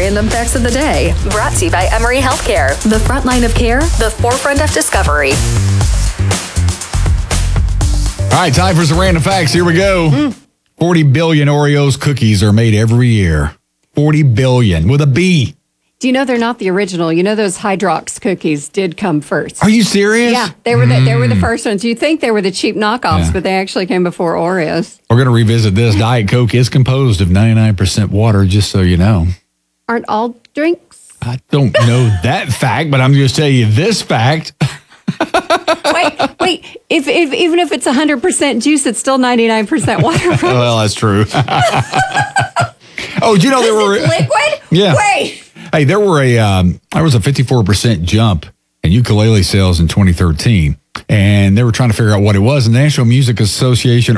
random facts of the day. Brought to you by Emory Healthcare. The front line of care, the forefront of discovery. All right, time for some random facts. Here we go. 40 billion Oreos cookies are made every year. 40 billion with a B. Do you know they're not the original? You know those Hydrox cookies did come first. Are you serious? Yeah, they were the first ones. You think they were the cheap knockoffs, but they actually came before Oreos. We're going to revisit this. Diet Coke is composed of 99% water, just so you know. Aren't all drinks? I don't know that fact, but I'm just telling you this fact. Wait. Even if it's 100% juice, it's still 99% water. Right? Well, that's true. Oh, do you know there were liquid? Yeah. Wait. Hey, there was a 54% jump in ukulele sales in 2013, and they were trying to figure out what it was. And the National Association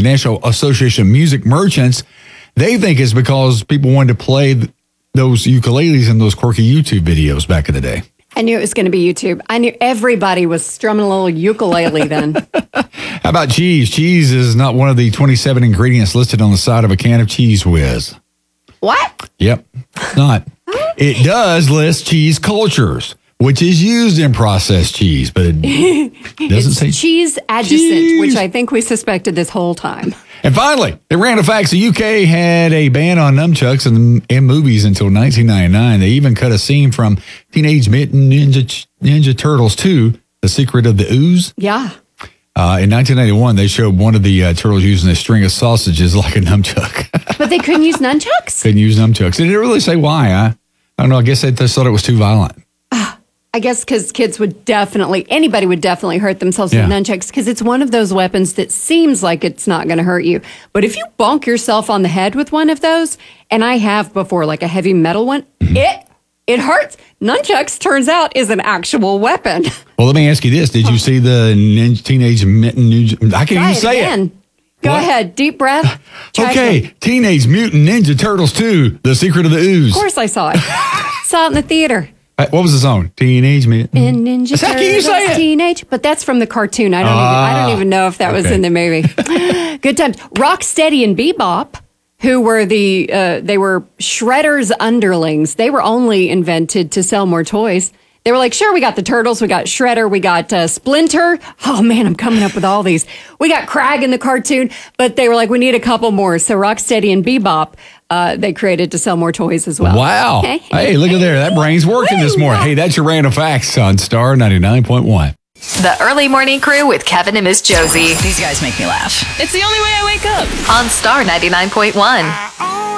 of Music Merchants, they think it's because people wanted to play those ukuleles in those quirky YouTube videos back in the day. I knew it was going to be YouTube. I knew everybody was strumming a little ukulele then. How about cheese? Cheese is not one of the 27 ingredients listed on the side of a can of Cheese Whiz. What? Yep, it's not. It does list cheese cultures, which is used in processed cheese, but it doesn't say cheese adjacent, which I think we suspected this whole time. And finally, the random facts: the UK had a ban on nunchucks in movies until 1999. They even cut a scene from Teenage Mutant Ninja Turtles 2, The Secret of the Ooze. Yeah. In 1991, they showed one of the turtles using a string of sausages like a nunchuck. But they couldn't use nunchucks? Couldn't use nunchucks. They didn't really say why. I don't know. I guess they just thought it was too violent. I guess because anybody would definitely hurt themselves with nunchucks, because it's one of those weapons that seems like it's not going to hurt you. But if you bonk yourself on the head with one of those, and I have before, like a heavy metal one, it hurts. Nunchucks, turns out, is an actual weapon. Well, let me ask you this. Did you see the Teenage Mutant Ninja? I can't even say it. Go ahead. Deep breath. Okay. Teenage Mutant Ninja Turtles 2, The Secret of the Ooze. Of course I saw it. Saw it in the theater. What was the song? Teenage Mutant Ninja Turtles. How can you say it? Teenage, but that's from the cartoon. I don't even know if that was in the movie. Good times. Rocksteady and Bebop, who were they were Shredder's underlings. They were only invented to sell more toys. They were like, sure, we got the Turtles, we got Shredder, we got Splinter. Oh, man, I'm coming up with all these. We got Krag in the cartoon, but they were like, we need a couple more. So Rocksteady and Bebop, they created to sell more toys as well. Wow. Hey, look at there. That brain's working this morning. Hey, that's your random facts on Star 99.1. The Early Morning Crew with Kevin and Miss Josie. These guys make me laugh. It's the only way I wake up. On Star 99.1.